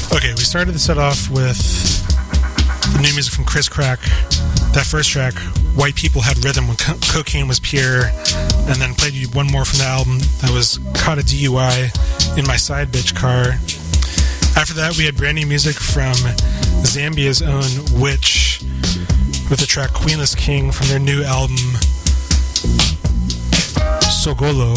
Okay, we started the set off with the new music from Chris Crack. That first track, White People Had Rhythm When Cocaine Was Pure, and then played you one more from the album that was Caught a DUI in My Side Bitch Car. After that, we had brand new music from Zambia's own Witch with the track Queenless King from their new album Sogolo.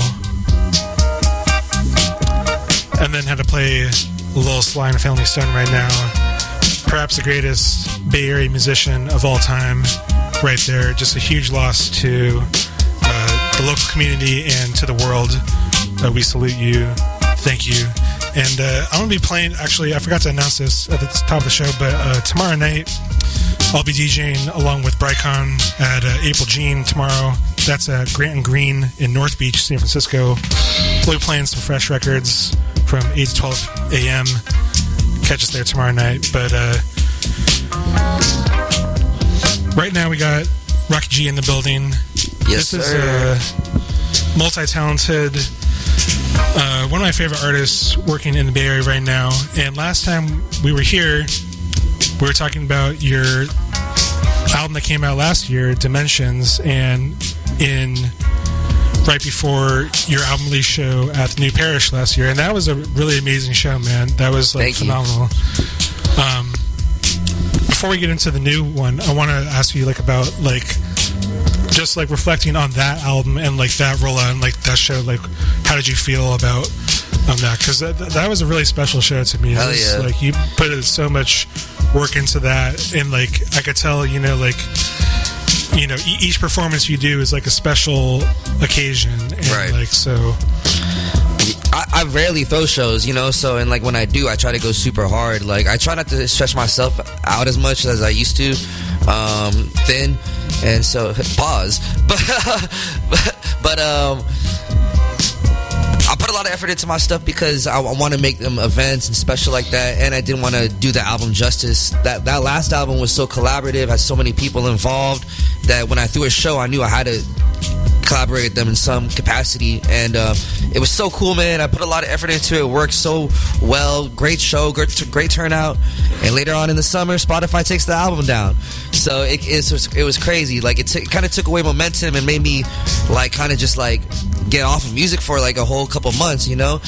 And then had to play Lil Sly and Family Stone right now. Perhaps the greatest Bay Area musician of all time right there. Just a huge loss to the local community and to the world. We salute you. Thank you. And I'm going to be playing, actually, I forgot to announce this at the top of the show, but tomorrow night I'll be DJing along with Brycon at April Jean tomorrow. That's at Grant and Green in North Beach, San Francisco. We'll be playing some fresh records from 8 to 12 a.m. Catch us there tomorrow night. But right now we got Rocky G in the building. Yes, this is multi-talented, one of my favorite artists working in the Bay Area right now. And last time we were here, we were talking about your album that came out last year, Dimensions, and right before your album release show at the New Parish last year, and that was a really amazing show, man. That was like phenomenal. Before we get into the new one, I want to ask you about just reflecting on that album and that rollout and that show. How did you feel about that? Because that was a really special show to me. Hell yeah. You put so much work into that, and I could tell, each performance you do is a special occasion, and right. So I rarely throw shows, so, and when I do, I try to go super hard. I try not to stretch myself out as much as I used to, thin, and so, pause, but I put a lot of effort into my stuff because I want to make them events and special like that, and I didn't want to do the album justice. That last album was so collaborative, had so many people involved, that when I threw a show, I knew I had to collaborate with them in some capacity, and it was so cool, man. I put a lot of effort into it. It worked so well. Great show, great turnout, and later on in the summer, Spotify takes the album down. So it was crazy. It kind of took away momentum and made me just get off of music for a whole couple months,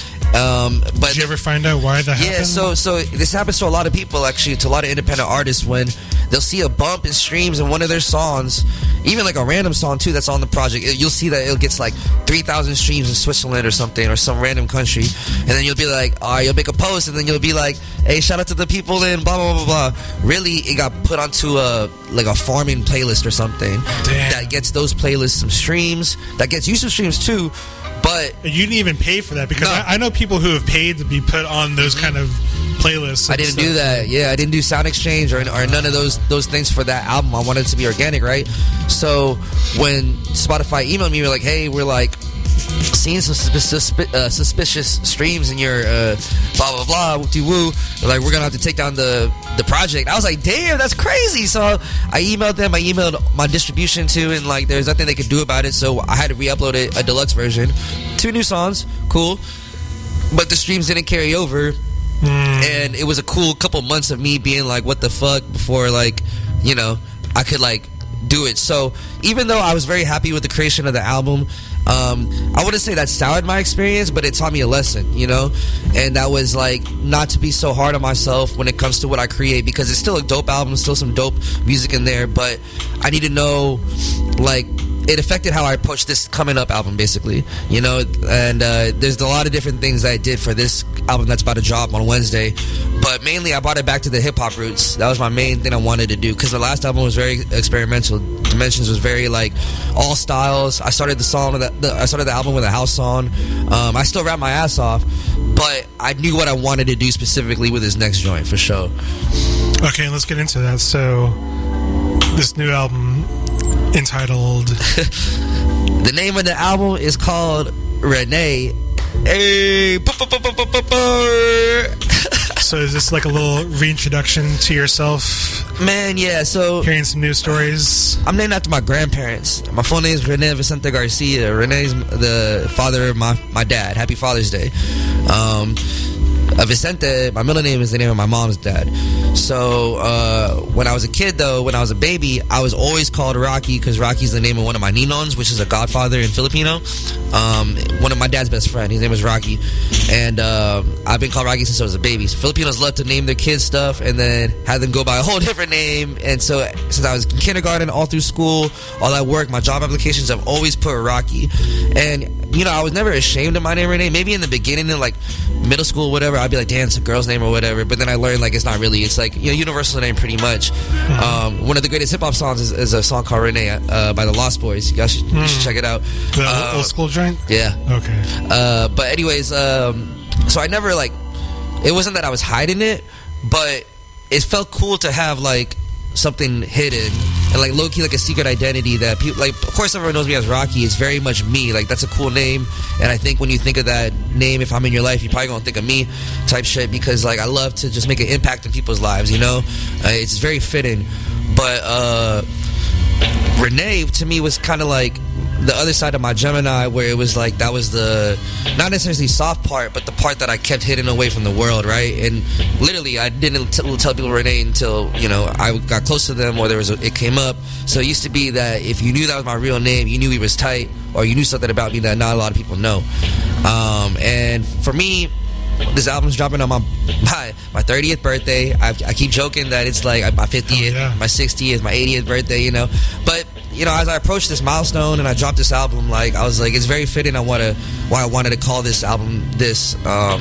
but did you ever find out why that happened? Yeah, so this happens to a lot of people, actually, to a lot of independent artists, when they'll see a bump in streams in one of their songs, even a random song too that's on the project. You'll see that it gets 3,000 streams in Switzerland or something, or some random country, and then you'll be you'll make a post, and then you'll be hey, shout out to the people in blah blah blah blah. Really, it got put onto a farming playlist or something. Damn. That gets those playlists some streams, that gets you some streams too. But you didn't even pay for that, because I know people who have paid to be put on those kind of playlists. I didn't do that. Yeah, I didn't do Sound Exchange or none of those things for that album. I wanted it to be organic, right? So when Spotify emailed me, we're hey, we're seeing some suspicious streams in your blah blah blah woo. We're gonna have to take down the project. I was damn, that's crazy. So I emailed them. I emailed my distribution too, and there's nothing they could do about it. So I had to re-upload it, a deluxe version, 2 new songs, cool, but the streams didn't carry over. And it was a cool couple months of me being what the fuck, before I could do it. So even though I was very happy with the creation of the album, I wouldn't say that soured my experience, but it taught me a lesson, and that was not to be so hard on myself when it comes to what I create, because it's still a dope album, still some dope music in there, but I need to know it affected how I approached this coming up album, basically, and there's a lot of different things that I did for this album that's about to drop on Wednesday, but mainly I brought it back to the hip-hop roots. That was my main thing I wanted to do, because the last album was very experimental. Dimensions was very all styles. I started the album with a house song. I still rap my ass off, but I knew what I wanted to do specifically with this next joint, for sure. Okay, let's get into that. So this new album, entitled the name of the album is called Renee. Hey, So is this a little reintroduction to yourself? Man, yeah, so hearing some new stories. I'm named after my grandparents. My full name is Rene Vicente Garcia. Rene's the father of my dad. Happy Father's Day. Vicente, my middle name is the name of my mom's dad. So when I was a kid, though, when I was a baby, I was always called Rocky because Rocky's the name of one of my ninons, which is a godfather in Filipino. One of my dad's best friend. His name is Rocky. And I've been called Rocky since I was a baby. So Filipinos love to name their kids stuff and then have them go by a whole different name. And so since I was in kindergarten, all through school, all that work, my job applications, I've always put Rocky. And, you know, I was never ashamed of my name or name. Maybe in the beginning, in like middle school, whatever, I'd be like, damn, it's a girl's name or whatever. But then I learned, like, it's not really. It's like, you know, universal name pretty much. One of the greatest hip-hop songs is a song called Renee by the Lost Boys. You guys should check it out. The old school joint? Yeah. Okay. But anyways, so I never, like, it wasn't that I was hiding it, but it felt cool to have, like, something hidden and, like, low-key, like, a secret identity that people, like, of course everyone knows me as Rocky. It's very much me. Like, that's a cool name, and I think when you think of that name, if I'm in your life, you're probably gonna think of me type shit, because, like, I love to just make an impact in people's lives, you know? It's very fitting. But Renee, to me, was kind of like the other side of my Gemini, where it was like, that was the, not necessarily soft part, but the part that I kept hidden away from the world, right? And literally, I didn't tell people Renee until, you know, I got close to them, or it came up. So it used to be that if you knew that was my real name, you knew we was tight, or you knew something about me that not a lot of people know. And for me, this album's dropping on my 30th birthday. I keep joking that it's like my 50th, my 60th, my 80th birthday, you know. But, you know, as I approached this milestone and I dropped this album, like, I was like, it's very fitting why I wanted to call this album this.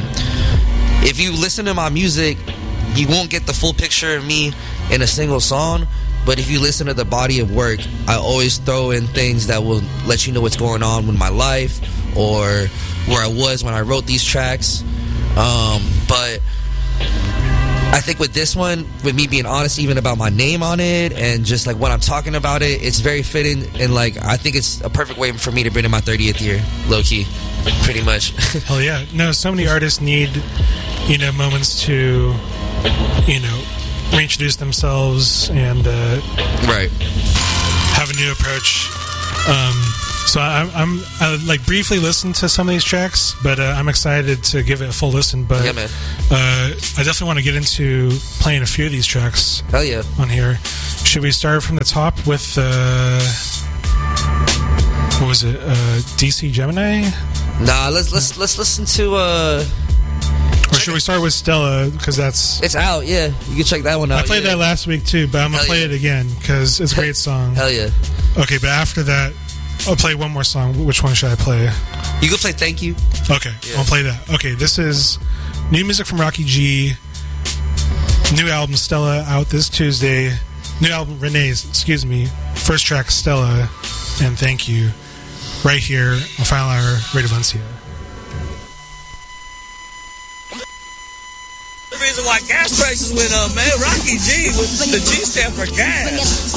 If you listen to my music, you won't get the full picture of me in a single song. But if you listen to the body of work, I always throw in things that will let you know what's going on with my life or where I was when I wrote these tracks. But I think with this one, with me being honest even about my name on it and just like what I'm talking about it's very fitting, and like I think it's a perfect way for me to bring in my 30th year, low-key, pretty much. Hell yeah. No, so many artists need, you know, moments to, you know, reintroduce themselves and right, have a new approach. So I like briefly listened to some of these tracks, but I'm excited to give it a full listen. But yeah, man. I definitely want to get into playing a few of these tracks. Hell yeah. On here. Should we start from the top with what was it? DC Gemini? Nah, let's listen to or should we start with Stella, because it's out? Yeah, you can check that one out. I played that last week too, but I'm gonna play it again because it's a great song. Hell yeah. Okay, but after that, I'll play one more song. Which one should I play? You can play Thank You. Okay, yeah. I'll play that. Okay, this is new music from Rocky G. New album Stella out this Tuesday. New album Renee's, excuse me. First track Stella and Thank You. Right here on Final Hour Radio Valencia. The reason why gas prices went up, man. Rocky G, the G stand for gas.